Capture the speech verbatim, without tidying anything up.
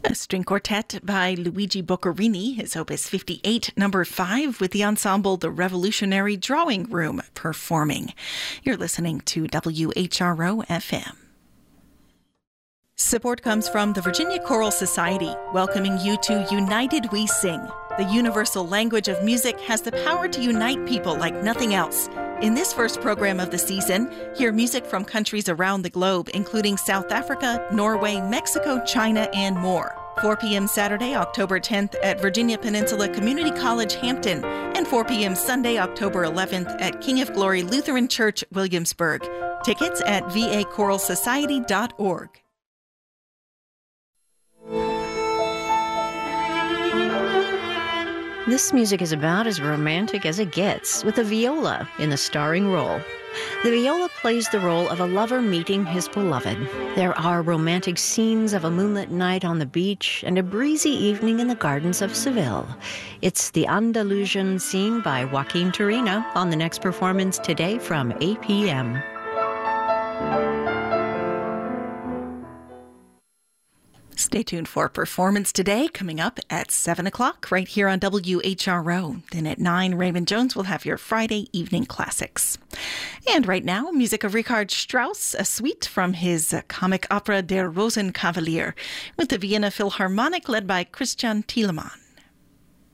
A string quartet by Luigi Boccherini, his opus fifty-eight, number five, with the ensemble The Revolutionary Drawing Room performing. You're listening to W H R O F M. Support comes from the Virginia Choral Society, welcoming you to United We Sing. The universal language of music has the power to unite people like nothing else. In this first program of the season, hear music from countries around the globe, including South Africa, Norway, Mexico, China, and more. four p.m. Saturday, October tenth at Virginia Peninsula Community College, Hampton, and four p.m. Sunday, October eleventh at King of Glory Lutheran Church, Williamsburg. Tickets at v a choral society dot org. This music is about as romantic as it gets, with a viola in the starring role. The viola plays the role of a lover meeting his beloved. There are romantic scenes of a moonlit night on the beach and a breezy evening in the gardens of Seville. It's the Andalusian scene by Joaquin Turina on the next performance today from eight p.m. Stay tuned for Performance Today, coming up at seven o'clock right here on W H R O. Then at nine, Raymond Jones will have your Friday evening classics. And right now, music of Richard Strauss, a suite from his comic opera Der Rosenkavalier, with the Vienna Philharmonic led by Christian Thielemann.